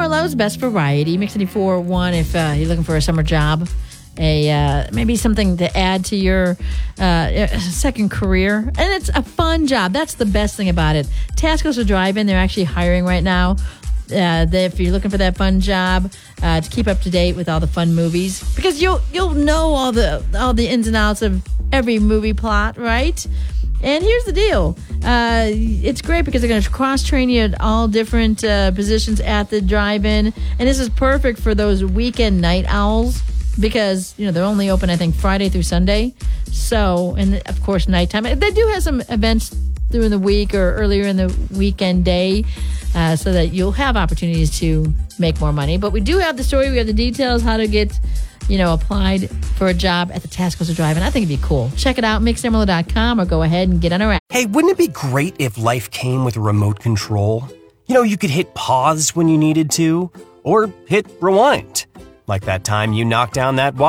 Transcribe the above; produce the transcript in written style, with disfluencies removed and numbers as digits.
Marlowe's Best Variety, Mix 94.1 if you're looking for a summer job. Maybe something to add to your second career. And it's a fun job. That's the best thing about it. Tascosa Drive-In, they're actually hiring right now. If you're looking for that fun job, to keep up to date with all the fun movies, because you'll know all the ins and outs of every movie plot, right? And here's the deal. It's great because they're going to cross-train you at all different positions at the drive-in. And this is perfect for those weekend night owls because, they're only open, I think, Friday through Sunday. So, and of course, nighttime. They do have some events during the week or earlier in the weekend day so that you'll have opportunities to make more money. But we do have the story. We have the details, how to get applied for a job at the Tascosa Drive-In. I think it'd be cool. Check it out, mixemerald.com, or go ahead and get on our app. Hey, wouldn't it be great if life came with a remote control? You could hit pause when you needed to, or hit rewind. Like that time you knocked down that